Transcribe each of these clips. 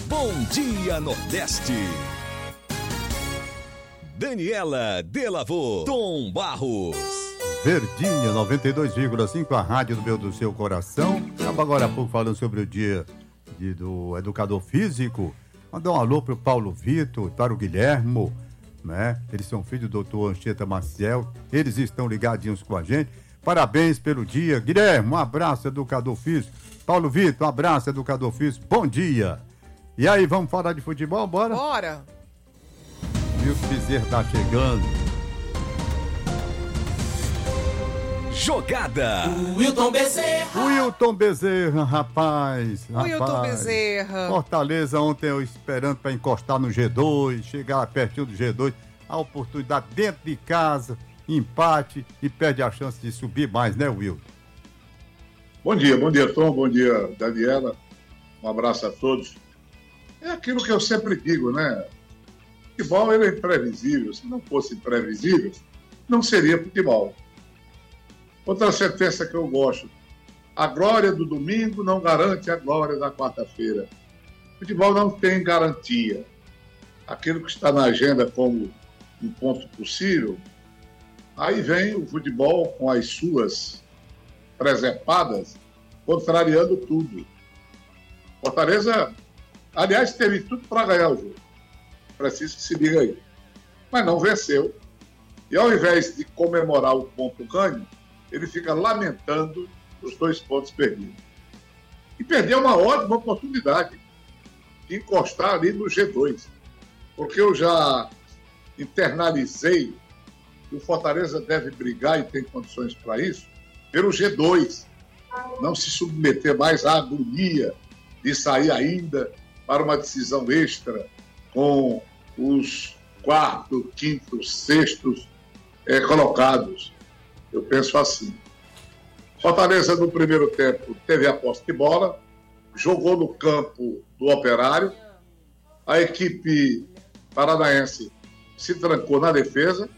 Bom Dia Nordeste. Daniela Delavô, Tom Barros. Verdinha 92,5, a rádio do meu do seu coração. Estava agora há pouco falando sobre o dia do educador físico. Mandar um alô para o Paulo Vitor, para o Guilhermo, né? Eles são filhos do doutor Anchieta Maciel. Eles estão ligadinhos com a gente. Parabéns pelo dia. Guilherme, um abraço, educador físico. Paulo Vitor, um abraço, educador físico. Bom dia. E aí, vamos falar de futebol? Bora? Bora. Milton Bezerra tá chegando. Jogada. Wilton Bezerra, rapaz. Wilton Bezerra. Fortaleza ontem eu esperando para encostar no G2, chegar pertinho do G2, a oportunidade dentro de casa, empate e perde a chance de subir mais, né, Wilton? Bom dia, Tom, bom dia, Daniela. Um abraço a todos. É aquilo que eu sempre digo, né? Futebol ele é imprevisível. Se não fosse imprevisível, não seria futebol. Outra sentença que eu gosto: a glória do domingo não garante a glória da quarta-feira. Futebol não tem garantia. Aquilo que está na agenda como um ponto possível, aí vem o futebol com as suas presepadas, contrariando tudo. Fortaleza, aliás, teve tudo para ganhar o jogo. Preciso que se diga aí. Mas não venceu. E ao invés de comemorar o ponto ganho, ele fica lamentando os 2 pontos perdidos. E perdeu uma ótima oportunidade de encostar ali no G2. Porque eu já internalizei que o Fortaleza deve brigar, e tem condições para isso, pelo G2. Não se submeter mais à agonia de sair ainda para uma decisão extra com os 4º, 5º, 6º colocados. Eu penso assim. Fortaleza, no primeiro tempo, teve a posse de bola, jogou no campo do Operário, a equipe paranaense se trancou na defesa,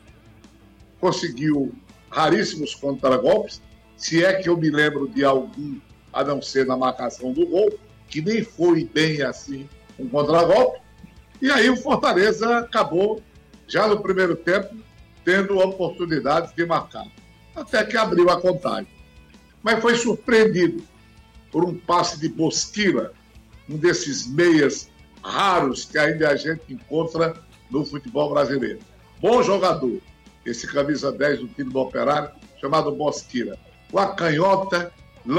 conseguiu raríssimos contragolpes, se é que eu me lembro de algum, a não ser na marcação do gol, que nem foi bem assim um contragolpe, e aí o Fortaleza acabou, já no primeiro tempo, tendo a oportunidade de marcar, até que abriu a contagem. Mas foi surpreendido por um passe de Bosquila, um desses meias raros que ainda a gente encontra no futebol brasileiro. Bom jogador, esse camisa 10 do time do Operário, chamado Bosquila. Com a canhota,